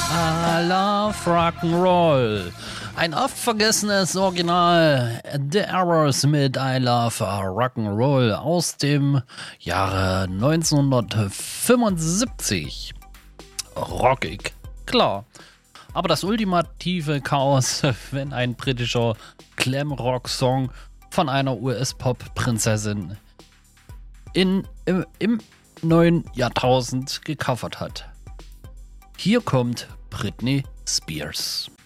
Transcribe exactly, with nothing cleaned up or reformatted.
I love Rock'n'Roll. Ein oft vergessenes Original. The Errors mit I Love Rock'n'Roll aus dem Jahre neunzehnhundertfünfundsiebzig. Rockig, klar. Aber das ultimative Chaos, wenn ein britischer Glam-Rock-Song von einer U S-Pop-Prinzessin in, im, im neuen Jahrtausend gecovert hat. Hier kommt Britney Spears.